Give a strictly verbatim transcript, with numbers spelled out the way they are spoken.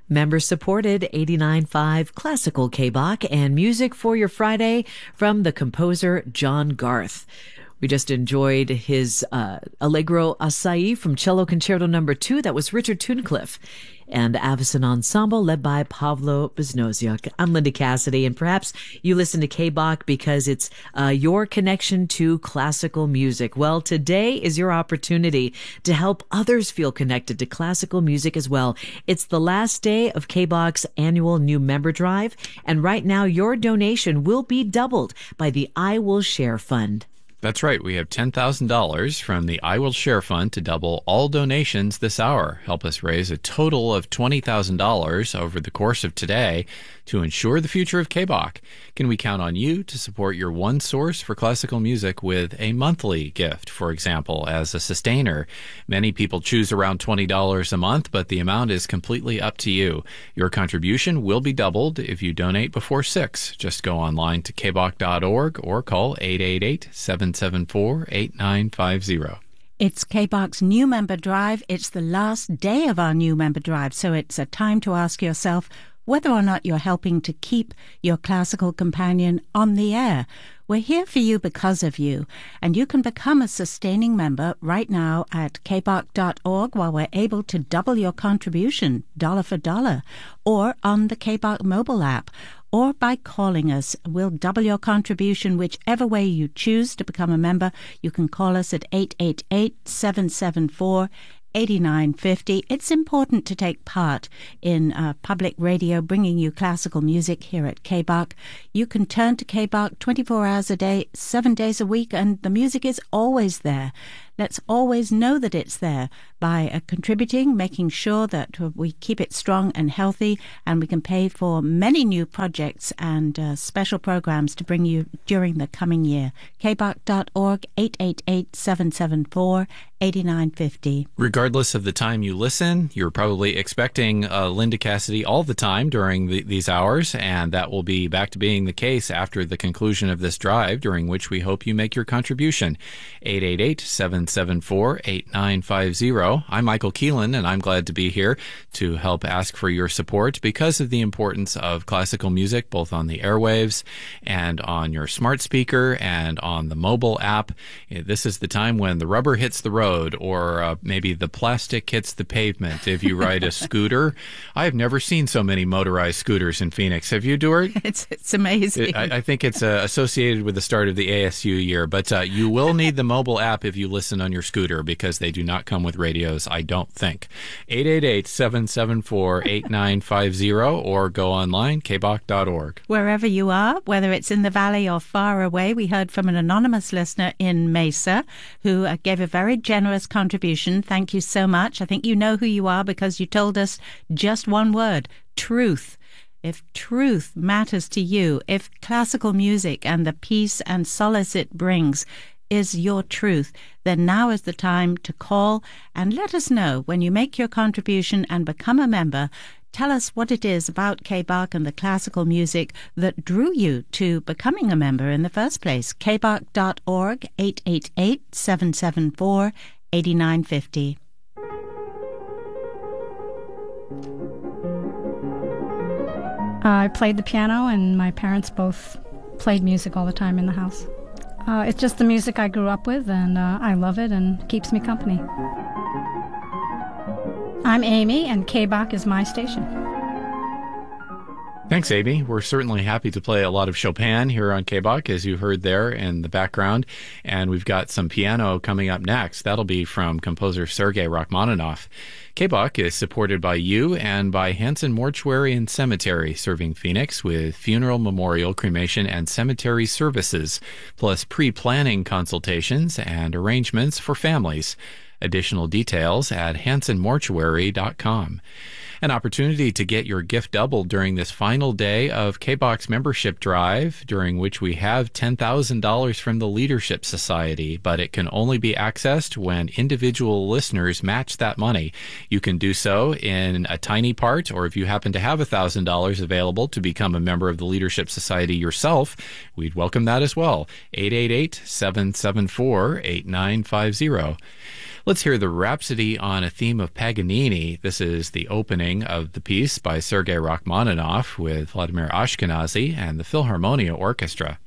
Member-supported eighty-nine point five Classical K B O C and music for your Friday from the composer John Garth. We just enjoyed his uh, Allegro Assai from Cello Concerto Number Two. That was Richard Tunecliffe and Avicen Ensemble led by Pavlo Biznoziuk. I'm Linda Cassidy, and perhaps you listen to K B O C because it's uh, your connection to classical music. Well, today is your opportunity to help others feel connected to classical music as well. It's the last day of K B O C's annual new member drive, and right now your donation will be doubled by the I Will Share Fund. That's right. We have ten thousand dollars from the I Will Share Fund to double all donations this hour. Help us raise a total of twenty thousand dollars over the course of today to ensure the future of K B O C. Can we count on you to support your one source for classical music with a monthly gift, for example, as a sustainer? Many people choose around twenty dollars a month, but the amount is completely up to you. Your contribution will be doubled if you donate before six. Just go online to k b o c dot org or call eight eight eight, seven seven four, eight nine five zero. It's K B O C's new member drive. It's the last day of our new member drive, so it's a time to ask yourself whether or not you're helping to keep your classical companion on the air. We're here for you because of you, and you can become a sustaining member right now at k b o c dot org while we're able to double your contribution, dollar for dollar, or on the K B O C mobile app, or by calling us. We'll double your contribution whichever way you choose to become a member. You can call us at eight eight eight, seven seven four, eight nine five zero. It's important to take part in uh, public radio, bringing you classical music here at K B O C. You can turn to K B O C twenty-four hours a day, seven days a week, and the music is always there. Let's always know that it's there by uh, contributing, making sure that we keep it strong and healthy, and we can pay for many new projects and uh, special programs to bring you during the coming year. k b o c dot org, eight eight eight, seven seven four, eight nine five zero. Regardless of the time you listen, you're probably expecting uh, Linda Cassidy all the time during the, these hours, and that will be back to being the case after the conclusion of this drive, during which we hope you make your contribution. eight eight eight, seven seven four, eight nine five zero. I'm Michael Keelan, and I'm glad to be here to help ask for your support because of the importance of classical music, both on the airwaves and on your smart speaker and on the mobile app. This is the time when the rubber hits the road, or uh, maybe the plastic hits the pavement if you ride a scooter. I have never seen so many motorized scooters in Phoenix. Have you, Duart? It's, it's amazing. I, I think it's uh, associated with the start of the A S U year, but uh, you will need the mobile app if you listen on your scooter, because they do not come with radios, I don't think. eight eight eight, seven seven four, eight nine five zero, or go online, k b o c dot org. Wherever you are, whether it's in the valley or far away, we heard from an anonymous listener in Mesa who uh, gave a very generous contribution. Thank you so much. I think you know who you are because you told us just one word: truth. If truth matters to you, if classical music and the peace and solace it brings is your truth, then now is the time to call and let us know when you make your contribution and become a member. Tell us what it is about K B O C and the classical music that drew you to becoming a member in the first place. k b o c dot org, eight eight eight, seven seven four, eight nine five zero. I played the piano, and my parents both played music all the time in the house. Uh, it's just the music I grew up with, and uh, I love it, and it keeps me company. I'm Amy, and K B O C is my station. Thanks, Amy. We're certainly happy to play a lot of Chopin here on K B O C, as you heard there in the background. And we've got some piano coming up next. That'll be from composer Sergei Rachmaninoff. K B O C is supported by you and by Hanson Mortuary and Cemetery, serving Phoenix with funeral, memorial, cremation, and cemetery services, plus pre-planning consultations and arrangements for families. Additional details at hanson mortuary dot com. An opportunity to get your gift doubled during this final day of K B O C's membership drive, during which we have ten thousand dollars from the Leadership Society, but it can only be accessed when individual listeners match that money. You can do so in a tiny part, or if you happen to have one thousand dollars available to become a member of the Leadership Society yourself, we'd welcome that as well. eight eight eight, seven seven four, eight nine five zero. Let's hear the Rhapsody on a Theme of Paganini. This is the opening of the piece by Sergei Rachmaninoff with Vladimir Ashkenazy and the Philharmonia Orchestra.